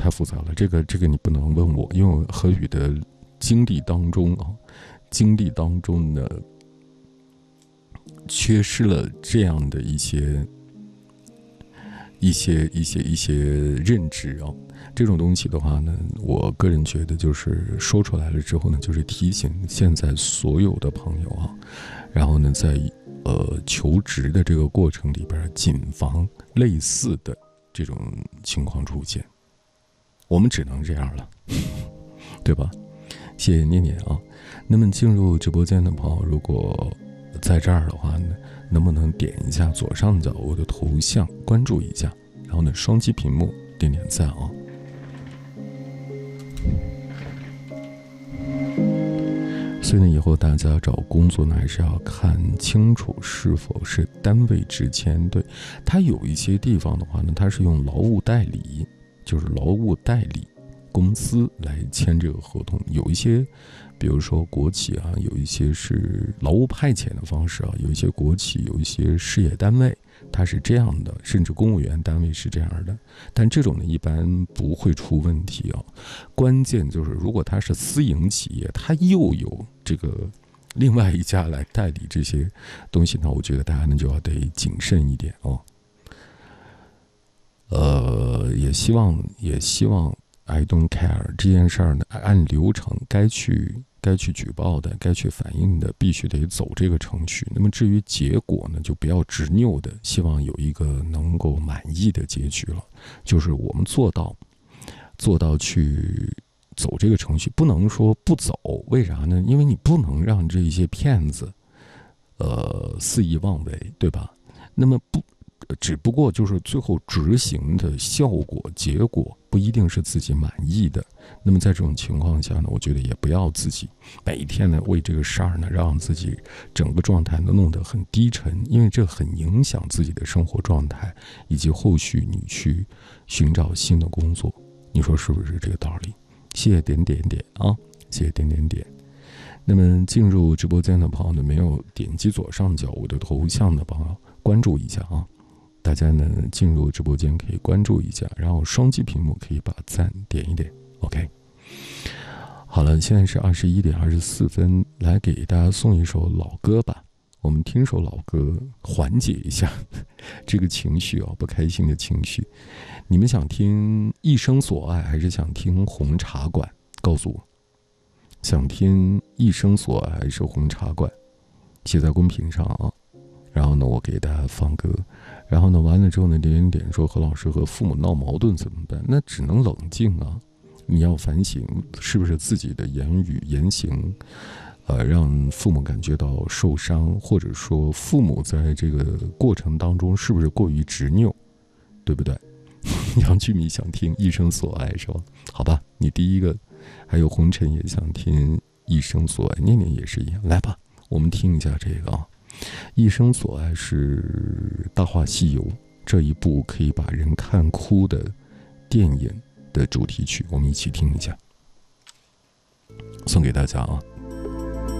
太复杂了，这个你不能问我，因为我和宇的经历当中呢，缺失了这样的一些认知啊。这种东西的话呢，我个人觉得就是说出来了之后呢，就是提醒现在所有的朋友啊，然后呢，在求职的这个过程里边，谨防类似的这种情况出现。我们只能这样了，对吧？谢谢念念啊。那么进入直播间的朋友，如果在这儿的话呢，能不能点一下左上角我的头像，关注一下，然后呢，双击屏幕点点赞啊。所以呢，以后大家找工作呢，还是要看清楚是否是单位之间。对，它有一些地方的话呢，它是用劳务代理，就是劳务代理公司来签这个合同。有一些，比如说国企啊，有一些是劳务派遣的方式啊，有一些国企，有一些事业单位，它是这样的，甚至公务员单位是这样的。但这种呢，一般不会出问题啊。关键就是，如果它是私营企业，它又有这个另外一家来代理这些东西呢，我觉得大家呢就要得谨慎一点哦。也希望 I don't care 这件事儿呢，按流程该去举报的，该去反映的，必须得走这个程序。那么至于结果呢，就不要执拗的，希望有一个能够满意的结局了。就是我们做到去走这个程序，不能说不走。为啥呢？因为你不能让这些骗子肆意妄为，对吧？那么只不过就是最后执行的效果结果不一定是自己满意的。那么在这种情况下呢，我觉得也不要自己每天呢为这个事儿呢让自己整个状态呢弄得很低沉，因为这很影响自己的生活状态，以及后续你去寻找新的工作。你说是不是这个道理？谢谢点点点啊，谢谢点点点。那么进入直播间的朋友呢，没有点击左上角我的头像的朋友，关注一下啊。大家呢进入直播间可以关注一下，然后双击屏幕可以把赞点一点 OK。 好了，现在是21点24分，来给大家送一首老歌吧。我们听首老歌缓解一下这个情绪啊，不开心的情绪。你们想听一生所爱还是想听红茶馆？告诉我，想听一生所爱还是红茶馆？写在公屏上啊。然后呢，我给大家放歌，然后呢，完了之后呢，点点说何老师和父母闹矛盾怎么办？那只能冷静啊！你要反省，是不是自己的言语言行，让父母感觉到受伤，或者说父母在这个过程当中是不是过于执拗，对不对？杨居米想听一生所爱是吧？好吧，你第一个，还有红尘也想听一生所爱，念念也是一样，来吧，我们听一下这个啊。一生所爱是《大话西游》这一部可以把人看哭的电影的主题曲，我们一起听一下，送给大家啊。